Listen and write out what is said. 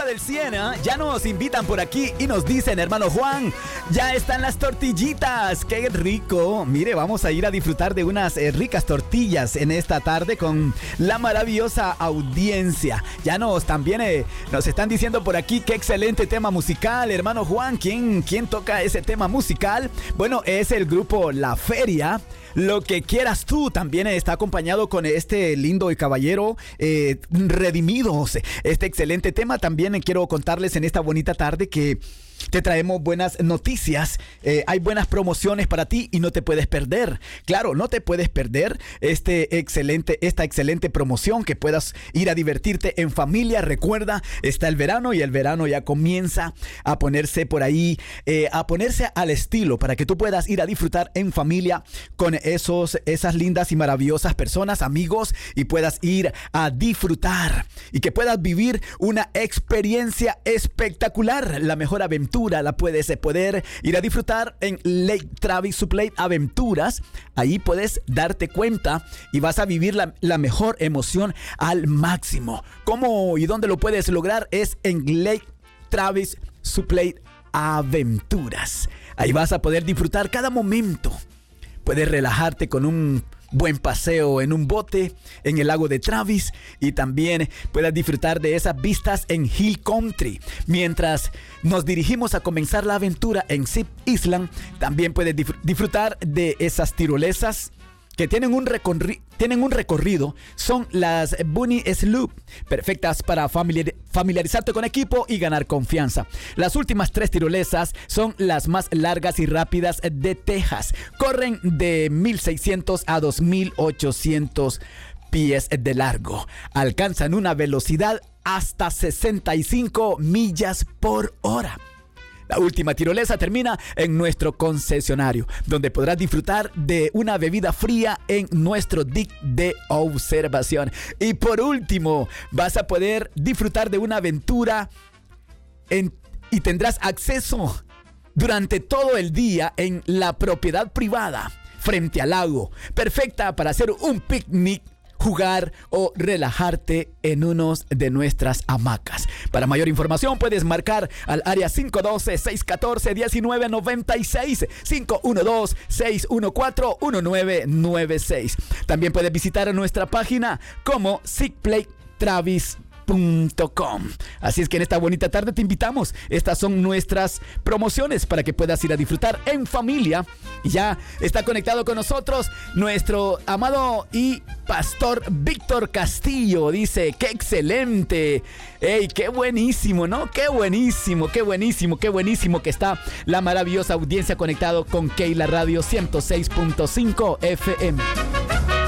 del 100, ya nos invitan por aquí y nos dicen, hermano Juan, ya están las tortillitas. ¡Qué rico! Mire, vamos a ir a disfrutar de unas ricas tortillas en esta tarde con la maravillosa audiencia. Ya nos están diciendo por aquí qué excelente tema musical, hermano Juan. ¿Quién toca ese tema musical? Bueno, es el grupo La Feria. Lo que quieras tú también está acompañado con este lindo y caballero Redimidos. Este excelente tema también quiero contarles en esta bonita tarde que te traemos buenas noticias. Hay buenas promociones para ti y no te puedes perder. Claro, no te puedes perder esta excelente promoción, que puedas ir a divertirte en familia. Recuerda, está el verano y el verano ya comienza a ponerse por ahí, a ponerse al estilo para que tú puedas ir a disfrutar en familia con esas lindas y maravillosas personas, amigos, y puedas ir a disfrutar y que puedas vivir una experiencia espectacular. La mejor aventura la puedes poder ir a disfrutar en Lake Travis Supply Aventuras. Ahí puedes darte cuenta y vas a vivir la mejor emoción al máximo. ¿Cómo y dónde lo puedes lograr? Es en Lake Travis Supply Aventuras. Ahí vas a poder disfrutar cada momento. Puedes relajarte con un buen paseo en un bote en el lago de Travis, y también puedas disfrutar de esas vistas en Hill Country. Mientras nos dirigimos a comenzar la aventura en Zip Island, también puedes disfrutar de esas tirolesas que tienen un recorrido. Son las Bunny Sloop, perfectas para familiarizarte con equipo y ganar confianza. Las últimas 3 tirolesas son las más largas y rápidas de Texas. Corren de 1,600 a 2,800 pies de largo. Alcanzan una velocidad hasta 65 millas por hora. La última tirolesa termina en nuestro concesionario, donde podrás disfrutar de una bebida fría en nuestro deck de observación. Y por último, vas a poder disfrutar de una aventura y tendrás acceso durante todo el día en la propiedad privada frente al lago, perfecta para hacer un picnic, jugar o relajarte en uno de nuestras hamacas. Para mayor información puedes marcar al área 512-614-1996, 512-614-1996. También puedes visitar nuestra página como SigPlayTravis.com. Así es que en esta bonita tarde te invitamos. Estas son nuestras promociones para que puedas ir a disfrutar en familia. Ya está conectado con nosotros nuestro amado y pastor Víctor Castillo. Dice, qué excelente. ¡Ey, qué buenísimo!, ¿no? ¡Qué buenísimo, qué buenísimo, qué buenísimo que está la maravillosa audiencia conectado con Keila Radio 106.5 FM!